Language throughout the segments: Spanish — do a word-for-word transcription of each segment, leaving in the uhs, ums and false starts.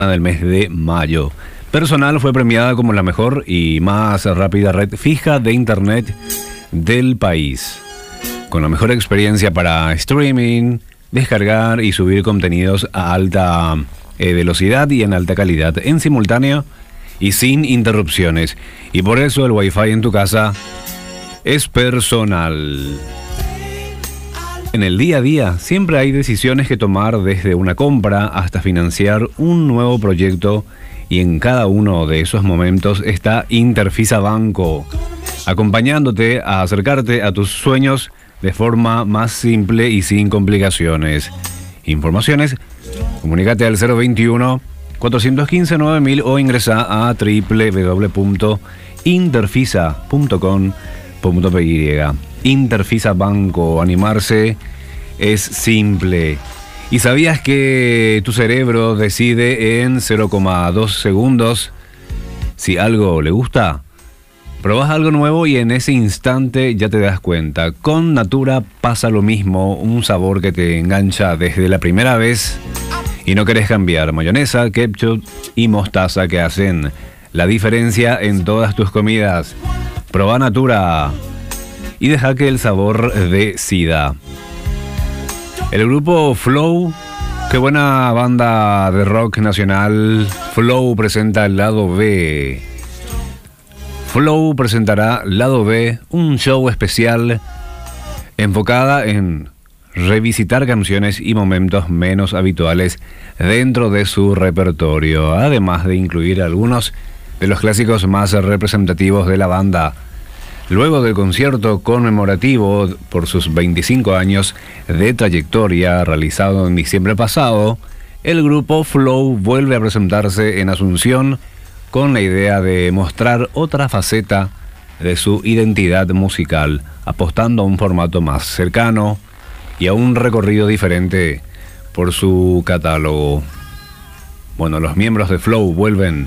del mes de mayo. Personal fue premiada como la mejor y más rápida red fija de internet del país, con la mejor experiencia para streaming, descargar y subir contenidos a alta eh, velocidad y en alta calidad, en simultáneo y sin interrupciones. Y por eso el Wi-Fi en tu casa es Personal. En el día a día siempre hay decisiones que tomar, desde una compra hasta financiar un nuevo proyecto, y en cada uno de esos momentos está Interfisa Banco, acompañándote a acercarte a tus sueños de forma más simple y sin complicaciones. Informaciones, comunícate al cero veintiuno, cuatrocientos quince, nueve mil o ingresa a doble u doble u doble u punto interfisa punto com punto p y. Interfisa Banco, animarse es simple. ¿Y sabías que tu cerebro decide en cero coma dos segundos si algo le gusta? Probás algo nuevo y en ese instante ya te das cuenta. Con Natura pasa lo mismo, un sabor que te engancha desde la primera vez y no querés cambiar. Mayonesa, ketchup y mostaza, que hacen la diferencia en todas tus comidas. Probá Natura y deja que el sabor decida. El grupo Flow, qué buena banda de rock nacional. Flow presenta el lado B. Flow presentará Lado B, un show especial enfocada en revisitar canciones y momentos menos habituales dentro de su repertorio, además de incluir algunos de los clásicos más representativos de la banda. Luego del concierto conmemorativo por sus veinticinco años de trayectoria realizado en diciembre pasado, el grupo Flow vuelve a presentarse en Asunción con la idea de mostrar otra faceta de su identidad musical, apostando a un formato más cercano y a un recorrido diferente por su catálogo. Bueno, los miembros de Flow vuelven,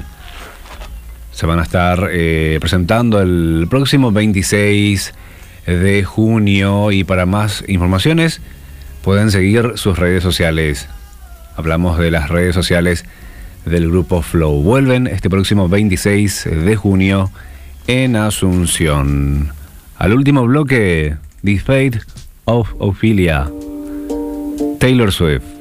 se van a estar eh, presentando el próximo veintiséis de junio, y para más informaciones pueden seguir sus redes sociales. Hablamos de las redes sociales del grupo Flow. Vuelven este próximo veintiséis de junio en Asunción. Al último bloque, The Fate of Ophelia, Taylor Swift.